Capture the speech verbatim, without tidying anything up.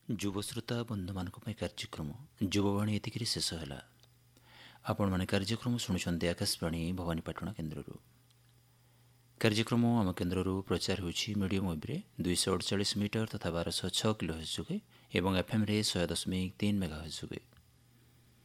ଯୁବଶ୍ରୋତା ବନ୍ଧୁମାନଙ୍କ ପାଇଁ କାର୍ଯ୍ୟକ୍ରମ ଯୁବବାଣୀ ଏତିକିରେ ଶେଷ ହେଲା। ଆପଣମାନେ କାର୍ଯ୍ୟକ୍ରମ ଶୁଣୁଛନ୍ତି ଆକାଶବାଣୀ ଭବାନୀପାଟଣା କେନ୍ଦ୍ରରୁ। କାର୍ଯ୍ୟକ୍ରମ ଆମ କେନ୍ଦ୍ରରୁ ପ୍ରଚାର ହେଉଛି ମିଡ଼ିୟମ୍ ୱେବ୍ରେ ଦୁଇଶହ ଅଠଚାଳିଶ ମିଟର ତଥା ବାରଶହ ଛଅ କିଲୋ ହେର୍ଟ୍ଜ ଯୋଗେ ଏବଂ ଏଫ୍ଏମ୍ରେ ଶହେ ଦଶମିକ ତିନି ମେଗା ହେର୍ଟ୍ଜ ଯୋଗେ।